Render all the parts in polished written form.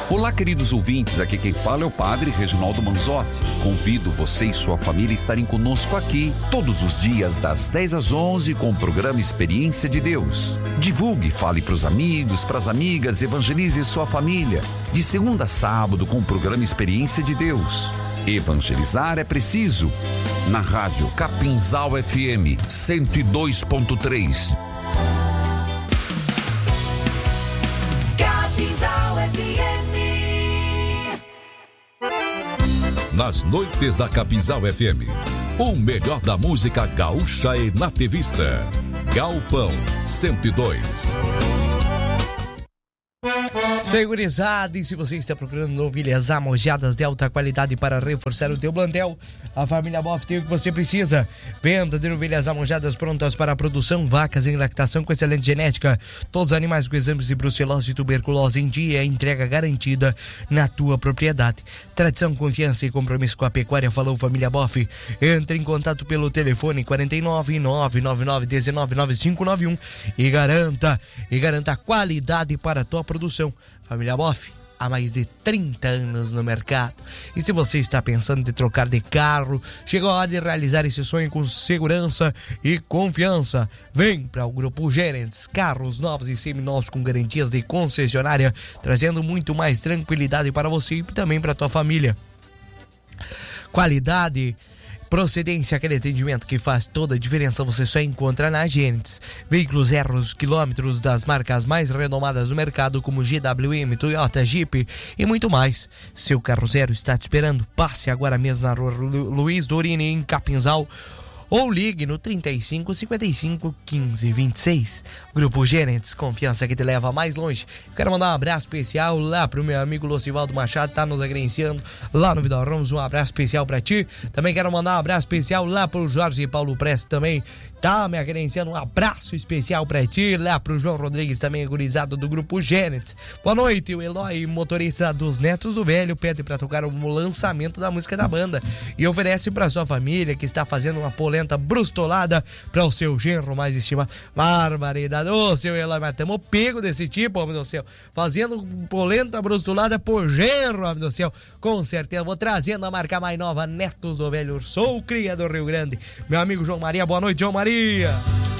Olá, queridos ouvintes, aqui quem fala é o Padre Reginaldo Manzotti. Convido você e sua família a estarem conosco aqui todos os dias das 10 às 11 com o programa Experiência de Deus. Divulgue, fale para os amigos, para as amigas, evangelize sua família. De segunda a sábado com o programa Experiência de Deus. Evangelizar é preciso. Na rádio Capinzal FM 102.3. Nas noites da Capinzal FM, o melhor da música gaúcha e nativista. Galpão 102. Segurizada, e se você está procurando novilhas amojadas de alta qualidade para reforçar o teu plantel, a família Boff tem o que você precisa. Venda de novilhas amojadas prontas para a produção, vacas em lactação com excelente genética, todos os animais com exames de brucelose e tuberculose em dia, entrega garantida na tua propriedade. Tradição, confiança e compromisso com a pecuária, falou família Boff. Entre em contato pelo telefone 49 999 19 9591 e garanta qualidade para a tua produção. Família Boff, há mais de 30 anos no mercado. E se você está pensando em trocar de carro, chegou a hora de realizar esse sonho com segurança e confiança. Vem para o Grupo Gerentes, carros novos e seminovos com garantias de concessionária, trazendo muito mais tranquilidade para você e também para a tua família. Qualidade, procedência, aquele atendimento que faz toda a diferença, você só encontra na Gênesis. Veículos 0 quilômetros das marcas mais renomadas do mercado, como GWM, Toyota, Jeep e muito mais. Seu carro zero está te esperando. Passe agora mesmo na rua Luiz Dorini, em Capinzal, ou ligue no 35 55 15 26. Grupo Gerentes, confiança que te leva mais longe. Quero mandar um abraço especial lá pro meu amigo Locivaldo Machado, tá nos agenciando lá no Vidal Ramos. Um abraço especial pra ti. Também quero mandar um abraço especial lá pro Jorge Paulo Preste também, tá me agenciando. Um abraço especial pra ti. Lá pro João Rodrigues também, gurizado do Grupo Gerentes. Boa noite. O Eloy, motorista dos Netos do Velho, pede pra tocar o lançamento da música da banda e oferece pra sua família que está fazendo uma polenta brustolada para o seu genro mais estimado. Barbaridade, ô seu Eloy, mas tamo pego desse tipo, homem do céu, fazendo polenta brustolada por genro, homem do céu. Com certeza, vou trazendo a marca mais nova, Netos do Velho, sou cria do Rio Grande. Meu amigo João Maria, boa noite, João Maria.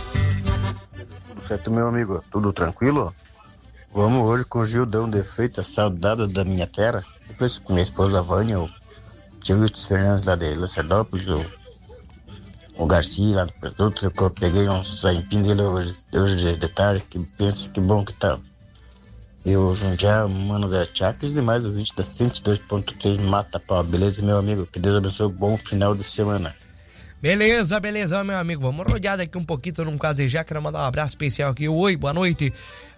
Tudo certo, meu amigo, tudo tranquilo? Vamos hoje com o Gildão de Freitas, saudade da minha terra. Depois com minha esposa Vânia, o tio Wilton Fernandes lá de Lacerdópolis, o Garcia lá do Presuto, que eu peguei um saipim dele hoje de tarde, que pensa que bom que tá. E o Jundiá, mano da Chacres, e mais o 20 da 102.3 Mata Pau. Beleza, meu amigo? Que Deus abençoe, bom final de semana. Beleza, meu amigo. Vamos rodear daqui um pouquinho, num caso já. Quero mandar um abraço especial aqui. Oi, boa noite.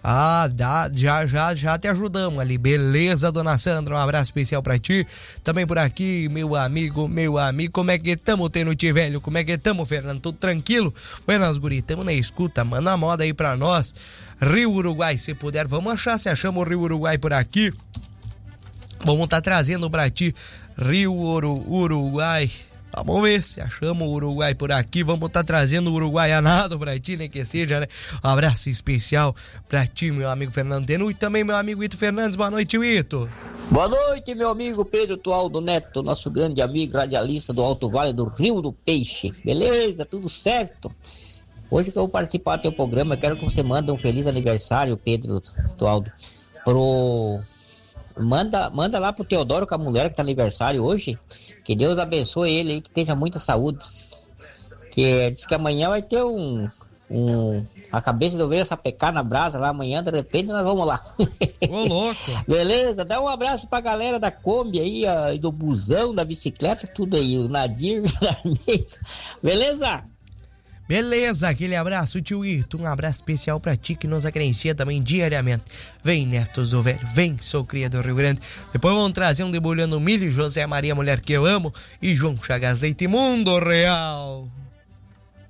Já te ajudamos ali. Beleza, dona Sandra, um abraço especial pra ti. Também por aqui, meu amigo, como é que tamo, Tenuti velho? Como é que tamo, Fernando? Tudo tranquilo? Buenas, guri, tamo na escuta, manda a moda aí pra nós. Rio Uruguai, se puder, vamos achar, se achamos o Rio Uruguai por aqui. Vamos tá trazendo pra ti Rio Uruguai. Vamos ver se achamos o Uruguai por aqui. Vamos estar trazendo o uruguaianado pra ti, nem que seja, né? Um abraço especial pra ti, meu amigo Fernando Tenu, e também meu amigo Ito Fernandes. Boa noite, Ito. Boa noite, meu amigo Pedro Tualdo Neto, nosso grande amigo radialista do Alto Vale do Rio do Peixe. Beleza? Tudo certo? Hoje que eu vou participar do teu programa, eu quero que você mande um feliz aniversário, Pedro Tualdo, Manda lá pro Teodoro, com a mulher que tá aniversário hoje. Que Deus abençoe ele aí, que tenha muita saúde. Que diz que amanhã vai ter a cabeça do ovelha sapecar na brasa lá amanhã, de repente nós vamos lá. Ô, louco. Beleza, dá um abraço pra galera da Kombi aí, do busão, da bicicleta, tudo aí, o Nadir, beleza? Beleza, aquele abraço, tio Ito, um abraço especial pra ti que nos acrescia também diariamente. Vem, Netos do Velho, vem, sou cria do Rio Grande. Depois vamos trazer um debulhando milho, José Maria, mulher que eu amo, e João Chagas Leite, Mundo Real.